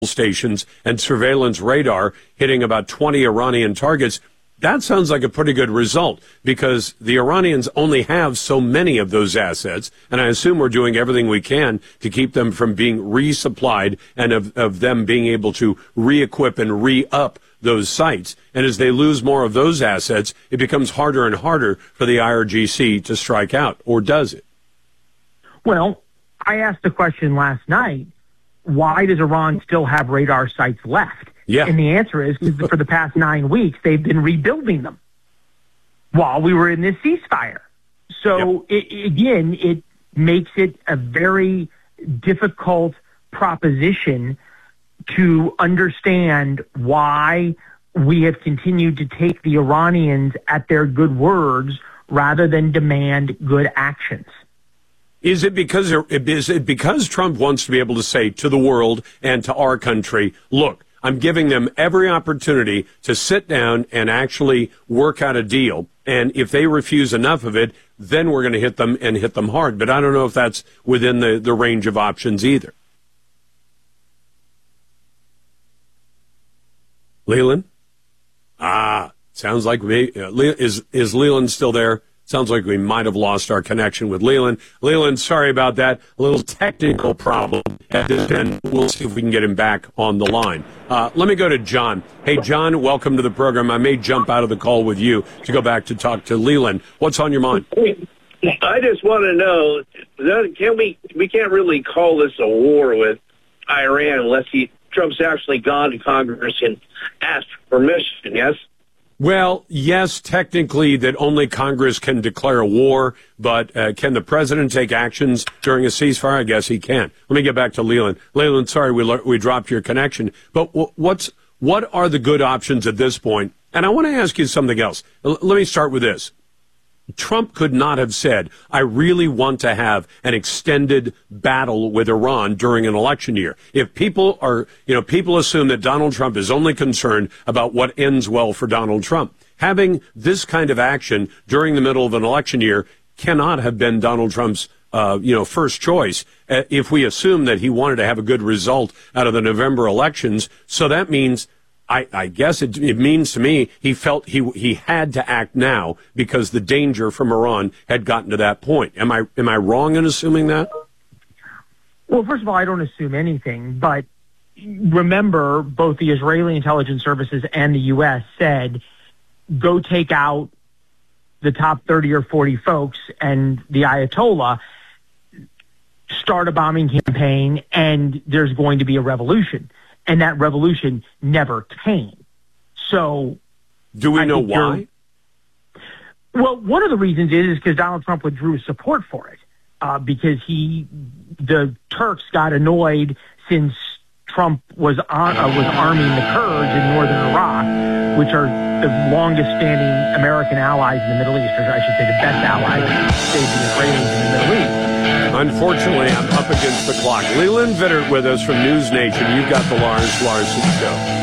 stations and surveillance radar hitting about 20 Iranian targets. That sounds like a pretty good result because the Iranians only have so many of those assets, and I assume we're doing everything we can to keep them from being resupplied and of them being able to re-equip and re-up those sites. And as they lose more of those assets, it becomes harder and harder for the IRGC to strike out, or does it? Well, I asked the question last night, why does Iran still have radar sites left? Yeah. And the answer is because for the past 9 weeks, they've been rebuilding them while we were in this ceasefire. So, it makes it a very difficult proposition to understand why we have continued to take the Iranians at their good words rather than demand good actions. Is it because Trump wants to be able to say to the world and to our country, look, I'm giving them every opportunity to sit down and actually work out a deal. And if they refuse enough of it, then we're going to hit them and hit them hard. But I don't know if that's within the range of options either. Leland? Sounds like is Leland still there? Sounds like we might have lost our connection with Leland. Leland, sorry about that. A little technical problem at this end. We'll see if we can get him back on the line. Let me go to John. Hey, John, welcome to the program. I may jump out of the call with you to go back to talk to Leland. What's on your mind? I just want to know, we can't really call this a war with Iran unless Trump's actually gone to Congress and asked for permission, yes? Well, yes, technically that only Congress can declare a war, but can the president take actions during a ceasefire? I guess he can. Let me get back to Leland. Leland, sorry we dropped your connection, but what are the good options at this point? And I want to ask you something else. Let me start with this. Trump could not have said, I really want to have an extended battle with Iran during an election year. If people assume that Donald Trump is only concerned about what ends well for Donald Trump. Having this kind of action during the middle of an election year cannot have been Donald Trump's first choice if we assume that he wanted to have a good result out of the November elections. So that means I guess it means to me he felt he had to act now because the danger from Iran had gotten to that point. Am I wrong in assuming that? Well, first of all, I don't assume anything, but remember both the Israeli intelligence services and the U.S. said, go take out the top 30 or 40 folks and the Ayatollah, start a bombing campaign, and there's going to be a revolution. And that revolution never came. So, do we know why? Well, one of the reasons is because Donald Trump withdrew his support for it, because the Turks got annoyed since Trump was arming the Kurds in northern Iraq, which are the longest-standing American allies in the Middle East, or I should say the best allies that save the Israelis in the Middle East. Unfortunately, I'm up against the clock. Leland Vittert with us from News Nation. You've got the Lars Larson Show.